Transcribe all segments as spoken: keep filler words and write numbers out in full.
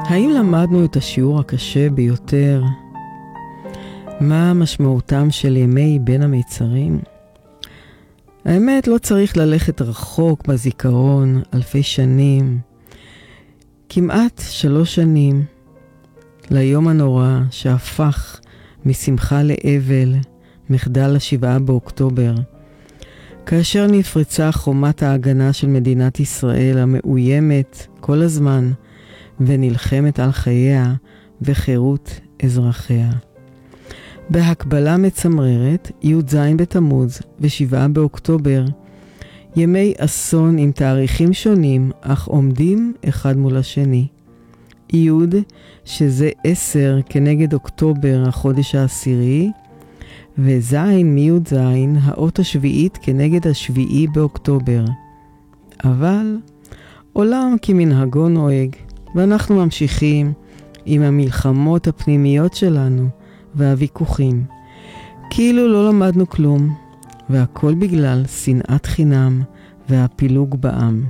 האם למדנו את השיעור הקשה ביותר? מה משמעותם של ימי בין המצרים? האמת, לא צריך ללכת רחוק בזיכרון, אלפי שנים, כמעט שלוש שנים, ליום הנורא שהפך משמחה לאבל, מחדל השבעה באוקטובר, כאשר נפרצה חומת ההגנה של מדינת ישראל המאוימת כל הזמן, ונלחמת על חייה וחירות אזרחיה. בהקבלה מצמררת, י' ז' בתמוז ושבעה באוקטובר, ימי אסון עם תאריכים שונים, אך עומדים אחד מול השני. י' שזה עשר כנגד אוקטובר, החודש העשירי, וז' מי' ז', האות השביעית כנגד השביעי באוקטובר. אבל עולם כמנהגו נוהג, ואנחנו ממשיכים עם המלחמות הפנימיות שלנו והוויכוחים. כאילו לא למדנו כלום, והכל בגלל שנאת חינם והפילוג בעם.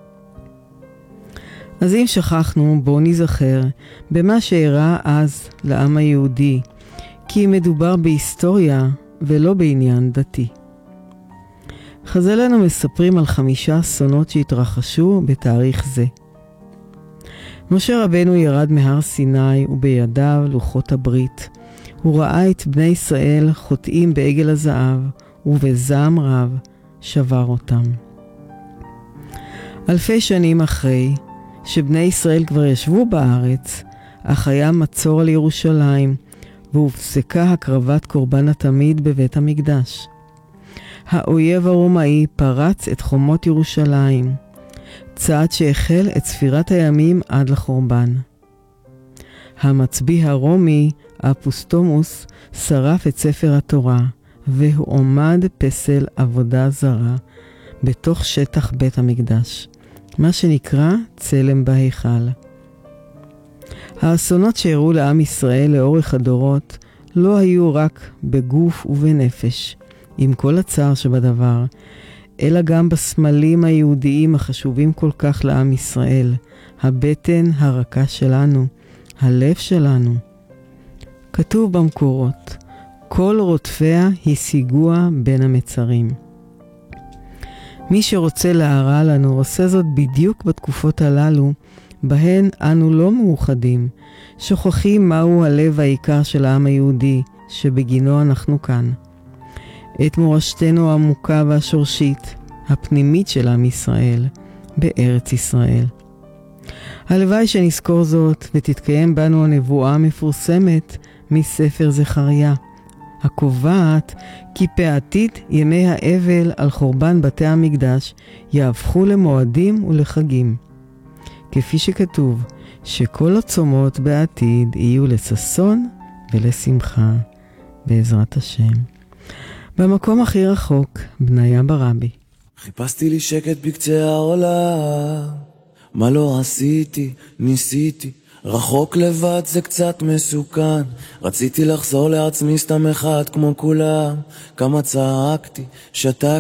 אז אם שכחנו, בואו נזכר במה שאירע אז לעם היהודי, כי מדובר בהיסטוריה ולא בעניין דתי. חז"לינו מספרים על חמישה אסונות שהתרחשו בתאריך זה. משה רבנו ירד מהר סיני ובידיו לוחות הברית. הוא ראה את בני ישראל חוטאים בעגל הזהב, ובזעם רב שבר אותם. אלפי שנים אחרי שבני ישראל כבר ישבו בארץ, אך היה מצור על ירושלים, והופסקה הקרבת קורבן התמיד בבית המקדש. האויב הרומאי פרץ את חומות ירושלים, צעד שהחל את ספירת הימים עד לחורבן. המצביא הרומי, אפוסטומוס, שרף את ספר התורה, והועמד פסל עבודה זרה בתוך שטח בית המקדש, מה שנקרא צלם בהיכל. האסונות שאירעו לעם ישראל לאורך הדורות לא היו רק בגוף ובנפש, עם כל הצער שבדבר, אלא גם בסמלים היהודיים החשובים כל כך לעם ישראל, הבטן הרכה שלנו, הלב שלנו. כתוב במקורות, כל רודפיה השיגוה בין המצרים. מי שרוצה להרע לנו עושה זאת בדיוק בתקופות הללו, בהן אנו לא מאוחדים, שוכחים מהו הלב העיקר של העם היהודי, שבגינו אנחנו כאן. את מורשתנו העמוקה והשורשית, הפנימית של עם ישראל, בארץ ישראל. הלוואי שנזכור זאת ותתקיים בנו הנבואה המפורסמת מספר זכריה, הקובעת כי בעתיד ימי האבל על חורבן בתי המקדש יהפכו למועדים ולחגים. כפי שכתוב, שכל הצומות בעתיד יהיו לששון ולשמחה, בעזרת השם. במקום הכי רחוק, בניה ברבי. חיפשתי לי שקט בקצה העולם, מה לא עשיתי, ניסיתי, רחוק לבד זה קצת מסוכן, רציתי לחזור לעצמי סתם אחד כמו כולם, כמה צעקתי, שתקתי,